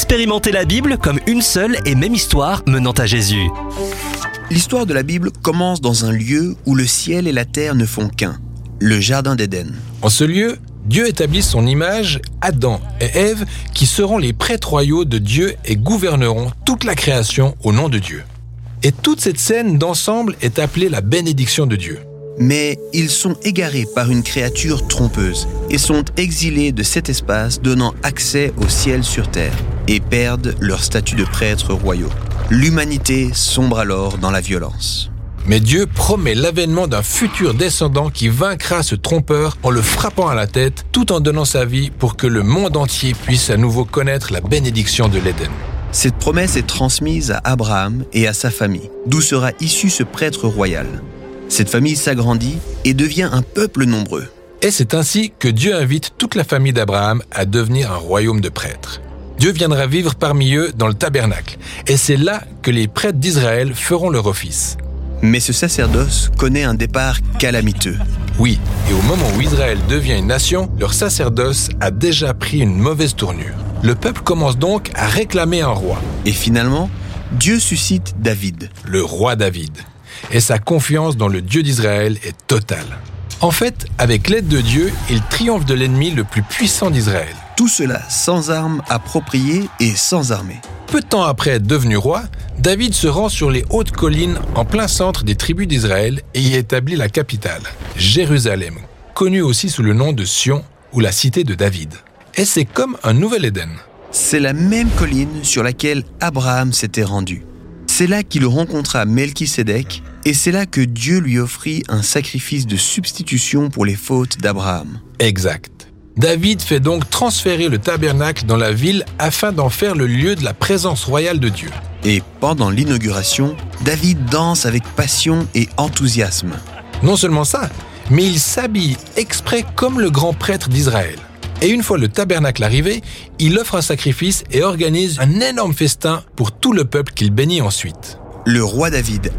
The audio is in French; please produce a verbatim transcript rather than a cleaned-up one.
Expérimentez la Bible comme une seule et même histoire menant à Jésus. L'histoire de la Bible commence dans un lieu où le ciel et la terre ne font qu'un, le Jardin d'Éden. En ce lieu, Dieu établit son image, Adam et Ève, qui seront les prêtres royaux de Dieu et gouverneront toute la création au nom de Dieu. Et toute cette scène d'ensemble est appelée la bénédiction de Dieu. Mais ils sont égarés par une créature trompeuse et sont exilés de cet espace donnant accès au ciel sur terre et perdent leur statut de prêtres royaux. L'humanité sombre alors dans la violence. Mais Dieu promet l'avènement d'un futur descendant qui vaincra ce trompeur en le frappant à la tête, tout en donnant sa vie pour que le monde entier puisse à nouveau connaître la bénédiction de l'Éden. Cette promesse est transmise à Abraham et à sa famille, d'où sera issu ce prêtre royal. Cette famille s'agrandit et devient un peuple nombreux. Et c'est ainsi que Dieu invite toute la famille d'Abraham à devenir un royaume de prêtres. Dieu viendra vivre parmi eux dans le tabernacle, et c'est là que les prêtres d'Israël feront leur office. Mais ce sacerdoce connaît un départ calamiteux. Oui, et au moment où Israël devient une nation, leur sacerdoce a déjà pris une mauvaise tournure. Le peuple commence donc à réclamer un roi. Et finalement, Dieu suscite David. Le roi David. Et sa confiance dans le Dieu d'Israël est totale. En fait, avec l'aide de Dieu, il triomphe de l'ennemi le plus puissant d'Israël. Tout cela sans armes appropriées et sans armée. Peu de temps après être devenu roi, David se rend sur les hautes collines en plein centre des tribus d'Israël et y établit la capitale, Jérusalem, connue aussi sous le nom de Sion ou la cité de David. Et c'est comme un nouvel Éden. C'est la même colline sur laquelle Abraham s'était rendu. C'est là qu'il rencontra Melchisédek et c'est là que Dieu lui offrit un sacrifice de substitution pour les fautes d'Abraham. Exact. David fait donc transférer le tabernacle dans la ville afin d'en faire le lieu de la présence royale de Dieu. Et pendant l'inauguration, David danse avec passion et enthousiasme. Non seulement ça, mais il s'habille exprès comme le grand prêtre d'Israël. Et une fois le tabernacle arrivé, il offre un sacrifice et organise un énorme festin pour tout le peuple qu'il bénit ensuite. Le roi David